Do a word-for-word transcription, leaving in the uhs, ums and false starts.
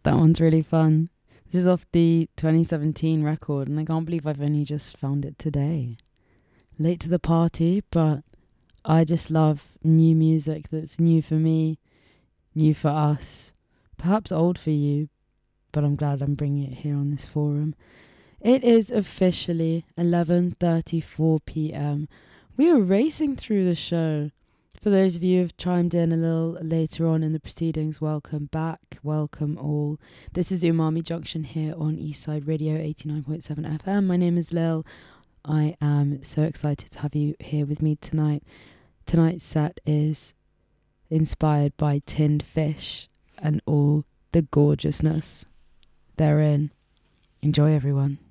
That one's really fun. This is off the twenty seventeen record, and I can't believe I've only just found it today. Late to the party, but I just love new music that's new for me, new for us, perhaps old for you, but I'm glad I'm bringing it here on this forum. It is officially eleven thirty-four p.m. We are racing through the show. For those of you who have chimed in a little later on in the proceedings, welcome back, welcome all. This is Umami Junction here on Eastside Radio eighty-nine point seven F M. My name is Lil. I am so excited to have you here with me tonight. Tonight's set is inspired by tinned fish and all the gorgeousness therein. Enjoy, everyone.